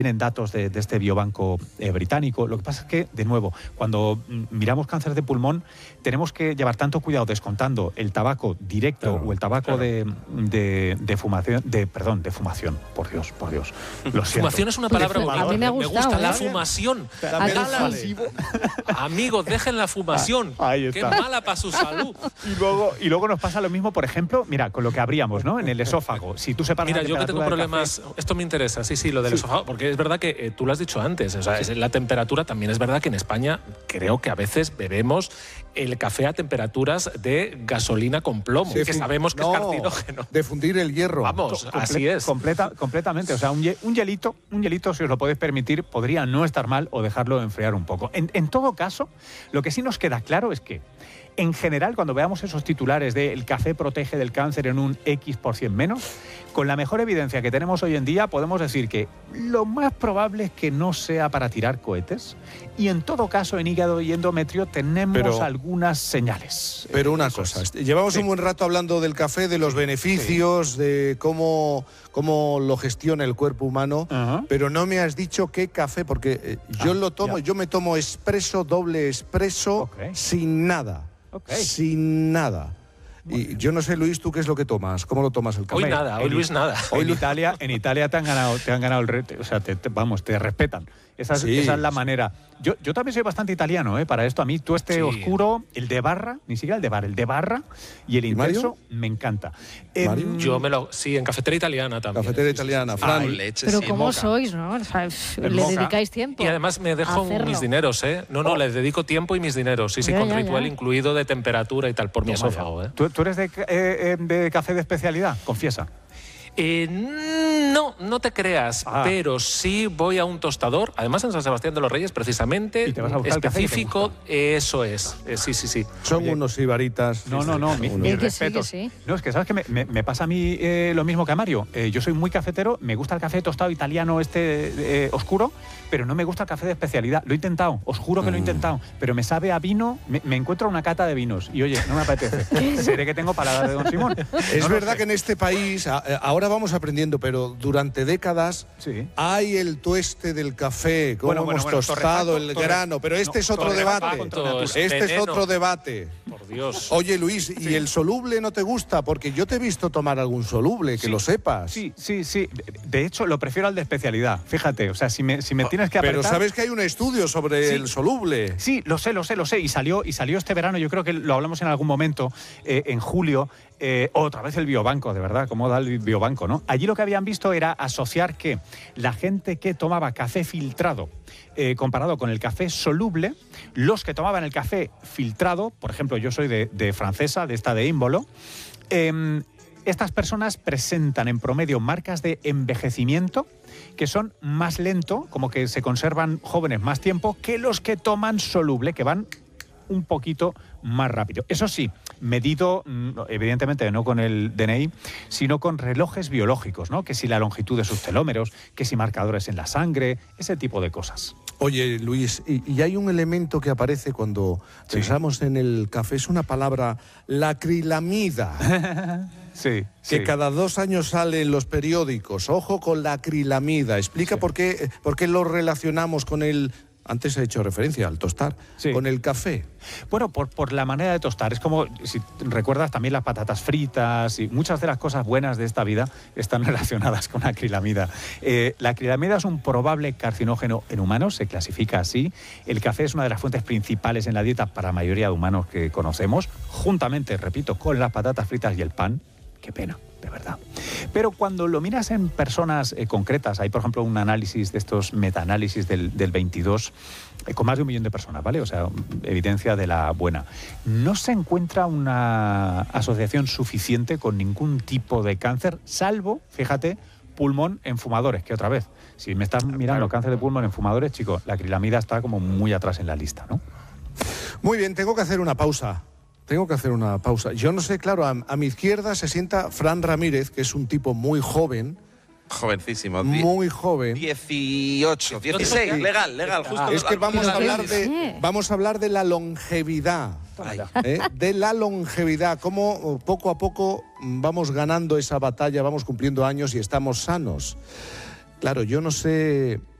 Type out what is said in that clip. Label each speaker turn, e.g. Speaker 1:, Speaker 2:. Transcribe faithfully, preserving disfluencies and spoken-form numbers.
Speaker 1: tienen datos de, de este biobanco eh, británico. Lo que pasa es que, de nuevo, cuando miramos cáncer de pulmón, tenemos que llevar tanto cuidado descontando el tabaco directo
Speaker 2: claro,
Speaker 1: o el tabaco
Speaker 2: claro.
Speaker 1: de, de, de fumación, de, perdón, de fumación, por Dios, por Dios. Lo siento.
Speaker 3: Fumación es una palabra
Speaker 4: Pues,
Speaker 3: bonita.
Speaker 4: a mí me ha
Speaker 3: Me
Speaker 4: gustado,
Speaker 3: gusta
Speaker 4: ¿eh?
Speaker 3: la fumación.
Speaker 4: Dale.
Speaker 3: Dale. Amigos, dejen la fumación.
Speaker 1: Ah, ahí
Speaker 3: Qué
Speaker 1: está.
Speaker 3: mala para su salud.
Speaker 1: Y luego, y luego nos pasa lo mismo, por ejemplo, mira, con lo que abríamos, ¿no? En el esófago. Si tú separas
Speaker 3: Mira,
Speaker 1: la
Speaker 3: yo que tengo
Speaker 1: temperatura del
Speaker 3: problemas,
Speaker 1: café-
Speaker 3: esto me interesa, sí, sí, lo del
Speaker 1: Sí.
Speaker 3: esófago, porque es verdad que eh, tú lo has dicho antes, o sea, es la temperatura, también es verdad que en España creo que a veces bebemos el café a temperaturas de gasolina con plomo,
Speaker 2: Sí,
Speaker 3: que
Speaker 2: sí.
Speaker 3: sabemos que
Speaker 2: No,
Speaker 3: es carcinógeno.
Speaker 2: de fundir el hierro.
Speaker 3: Vamos,
Speaker 1: Comple-
Speaker 3: así es.
Speaker 1: Completa, completamente. O sea, un, hie- un hielito, un hielito, si os lo podéis permitir, podría no estar mal o dejarlo enfriar un poco. En, en todo caso, lo que sí nos queda claro es que, en general, cuando veamos esos titulares de el café protege del cáncer en un X por cien menos, con la mejor evidencia que tenemos hoy en día, podemos decir que lo más probable es que no sea para tirar cohetes y, en todo caso, en hígado y endometrio tenemos
Speaker 2: Pero-
Speaker 1: algunas señales.
Speaker 2: Pero una
Speaker 1: Eh,
Speaker 2: cosa,
Speaker 1: cosas.
Speaker 2: llevamos
Speaker 1: Sí.
Speaker 2: un buen rato hablando del café, de los beneficios, de cómo, cómo lo gestiona el cuerpo humano,
Speaker 1: Ajá.
Speaker 2: pero no me has dicho qué café, porque eh, yo
Speaker 1: Ah,
Speaker 2: lo tomo,
Speaker 1: ya.
Speaker 2: yo me tomo expreso, doble expreso,
Speaker 1: Ok.
Speaker 2: sin nada,
Speaker 1: Ok.
Speaker 2: sin nada. Y yo no sé, Luis, ¿tú qué es lo que tomas? ¿Cómo lo tomas el café?
Speaker 3: Hoy
Speaker 1: Hombre,
Speaker 3: nada, hoy
Speaker 1: en-
Speaker 3: Luis nada.
Speaker 1: En Italia, en Italia te han ganado, te han ganado el reto, o sea, te, te- vamos, te respetan. Esa es,
Speaker 2: Sí,
Speaker 1: esa es la
Speaker 2: sí.
Speaker 1: manera. Yo, yo también soy bastante italiano, ¿eh? Para esto a mí, tú este
Speaker 3: Sí.
Speaker 1: oscuro, el de barra, ni siquiera el de bar, el de barra y el
Speaker 2: ¿Y Mario?
Speaker 1: intenso, me encanta. Em,
Speaker 2: Mario?
Speaker 3: Yo me lo... Sí, en cafetera italiana también.
Speaker 2: Cafetera
Speaker 3: Sí, sí, sí.
Speaker 2: italiana,
Speaker 1: Ah,
Speaker 2: Fran.
Speaker 1: y-
Speaker 5: leche,
Speaker 4: Pero
Speaker 5: sí,
Speaker 4: ¿cómo
Speaker 5: moca.
Speaker 4: sois, no? O sea, le
Speaker 1: moca.
Speaker 4: dedicáis tiempo.
Speaker 3: Y además me dejo
Speaker 4: hacerlo.
Speaker 3: mis dineros, ¿eh? No, no,
Speaker 1: Oh.
Speaker 3: les dedico tiempo y mis dineros. Sí, sí,
Speaker 4: Ya,
Speaker 3: con
Speaker 4: ya,
Speaker 3: ritual
Speaker 4: ya.
Speaker 3: incluido de temperatura y tal, por mi
Speaker 1: toma ya.
Speaker 3: esófago, ¿eh?
Speaker 1: ¿Tú, tú eres de, ca- eh, eh, de café de especialidad? Confiesa.
Speaker 3: Eh, no, no te creas,
Speaker 1: Ah.
Speaker 3: pero sí voy a un tostador, además en San Sebastián de los Reyes, precisamente,
Speaker 1: Y te vas a buscar el café que te
Speaker 3: específico,
Speaker 1: gusta.
Speaker 3: eso es, eh, sí, sí, sí.
Speaker 2: Son
Speaker 1: Oye.
Speaker 2: unos ibaritas.
Speaker 1: No, no, no, mi,
Speaker 2: Son
Speaker 1: mi
Speaker 4: Di que sí,
Speaker 1: respeto.
Speaker 4: que sí.
Speaker 1: No, es que sabes que me, me- me pasa a mí eh, lo mismo que a Mario. Eh, yo soy muy cafetero, me gusta el café tostado italiano este eh, oscuro, pero no me gusta el café de especialidad. Lo he intentado, os juro que lo he
Speaker 2: Mm.
Speaker 1: intentado, pero me sabe a vino, me, me encuentro una cata de vinos y oye, no me apetece. Seré que tengo paladar de Don Simón.
Speaker 2: Es
Speaker 1: No lo
Speaker 2: verdad
Speaker 1: sé.
Speaker 2: que en este país, a- eh, ahora vamos aprendiendo, pero durante décadas
Speaker 1: Sí.
Speaker 2: hay el tueste del café, cómo
Speaker 1: Bueno, bueno,
Speaker 2: hemos
Speaker 1: bueno,
Speaker 2: tostado
Speaker 1: torrefacto,
Speaker 2: el
Speaker 1: torre-
Speaker 2: grano, pero este
Speaker 1: no,
Speaker 2: es otro
Speaker 1: torrefacto
Speaker 2: debate.
Speaker 1: contra natura.
Speaker 2: Este es
Speaker 3: Veneno.
Speaker 2: otro debate.
Speaker 3: Por Dios.
Speaker 2: Oye, Luis, ¿y el soluble no te gusta? Porque yo te he visto tomar algún soluble, que
Speaker 1: Sí,
Speaker 2: lo sepas.
Speaker 1: Sí, sí, sí. De- De hecho, lo prefiero al de especialidad. Fíjate, o sea, si me, si me tienes que apretar...
Speaker 2: Pero sabes que hay un estudio sobre
Speaker 1: Sí.
Speaker 2: el soluble.
Speaker 1: Sí, lo sé, lo sé, lo sé. Y salió, y salió este verano, yo creo que lo hablamos en algún momento, eh, en julio, eh, otra vez el biobanco, de verdad, cómo da el biobanco, ¿no? Allí lo que habían visto era asociar que la gente que tomaba café filtrado, eh, comparado con el café soluble, los que tomaban el café filtrado, por ejemplo, yo soy de, de francesa, de esta de Ímbolo, eh, estas personas presentan en promedio marcas de envejecimiento que son más lento, como que se conservan jóvenes más tiempo, que los que toman soluble, que van un poquito más rápido. Eso sí, medido, mm, evidentemente no con el D N I, sino con relojes biológicos, ¿no? Que si la longitud de sus telómeros, que si marcadores en la sangre, ese tipo de cosas.
Speaker 2: Oye, Luis, y, y hay un elemento que aparece cuando
Speaker 1: Sí.
Speaker 2: pensamos en el café, es una palabra, la acrilamida.
Speaker 1: Sí,
Speaker 2: Que
Speaker 1: sí.
Speaker 2: cada dos años sale en los periódicos. Ojo con la acrilamida. Explica
Speaker 1: Sí.
Speaker 2: por qué, por qué lo relacionamos con el... Antes he hecho referencia al tostar.
Speaker 1: Sí.
Speaker 2: Con el café.
Speaker 1: Bueno, por, por la manera de tostar. Es como, si recuerdas también las patatas fritas y muchas de las cosas buenas de esta vida están relacionadas con acrilamida. Eh, la acrilamida es un probable carcinógeno en humanos, se clasifica así. El café es una de las fuentes principales en la dieta para la mayoría de humanos que conocemos, juntamente, repito, con las patatas fritas y el pan. Qué pena, de verdad. Pero cuando lo miras en personas eh, concretas, hay por ejemplo un análisis de estos metaanálisis del, del veintidós, eh, con más de un millón de personas, ¿vale? O sea, evidencia de la buena. No se encuentra una asociación suficiente con ningún tipo de cáncer, salvo, fíjate, pulmón en fumadores, que otra vez, si me estás mirando cáncer de pulmón en fumadores, chicos, la acrilamida está como muy atrás en la lista, ¿no?
Speaker 2: Muy bien, tengo que hacer una pausa. Tengo que hacer una pausa. Yo no sé, claro, a, a mi izquierda se sienta Fran Ramírez, que es un tipo muy joven,
Speaker 5: Jovencísimo. Die-
Speaker 2: muy joven.
Speaker 5: dieciocho, dieciséis, legal, legal, justo.
Speaker 2: Es que vamos a
Speaker 4: Pero
Speaker 2: hablar
Speaker 4: qué
Speaker 2: de,
Speaker 4: sé.
Speaker 2: vamos a hablar de la longevidad.
Speaker 5: Ay.
Speaker 2: ¿eh? De la longevidad, cómo poco a poco vamos ganando esa batalla, vamos cumpliendo años y estamos sanos. Claro, yo no sé